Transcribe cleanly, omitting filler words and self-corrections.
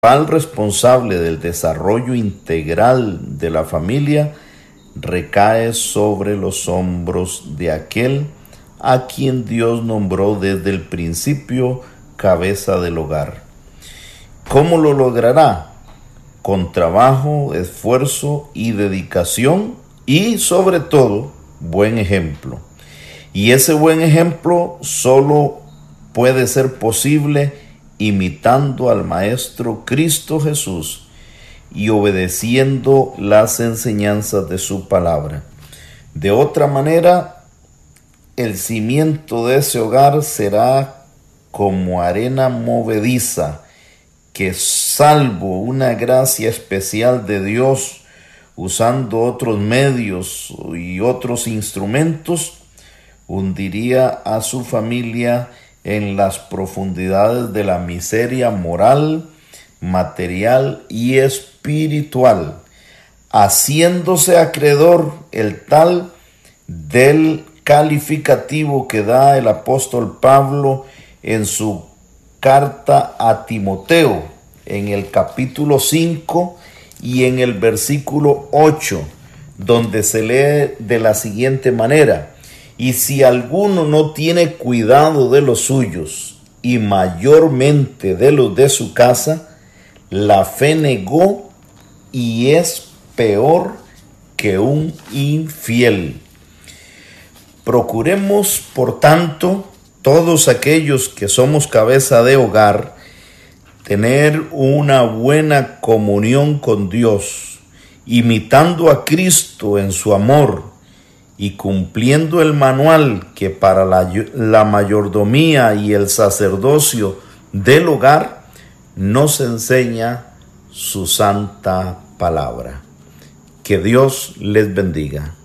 principal responsable del desarrollo integral de la familia recae sobre los hombros de aquel a quien Dios nombró desde el principio cabeza del hogar. ¿Cómo lo logrará? Con trabajo, esfuerzo y dedicación y, sobre todo, buen ejemplo. Y ese buen ejemplo solo puede ser posible imitando al Maestro Cristo Jesús y obedeciendo las enseñanzas de su palabra. De otra manera, el cimiento de ese hogar será como arena movediza que, salvo una gracia especial de Dios, usando otros medios y otros instrumentos, hundiría a su familia en las profundidades de la miseria moral, material y espiritual, haciéndose acreedor el tal del calificativo que da el apóstol Pablo en su carta a Timoteo, en el capítulo 5 y en el versículo 8, donde se lee de la siguiente manera: y si alguno no tiene cuidado de los suyos, y mayormente de los de su casa, la fe negó y es peor que un infiel. Procuremos, por tanto, todos aquellos que somos cabeza de hogar, tener una buena comunión con Dios, imitando a Cristo en su amor y cumpliendo el manual que para la mayordomía y el sacerdocio del hogar nos enseña su santa palabra. Que Dios les bendiga.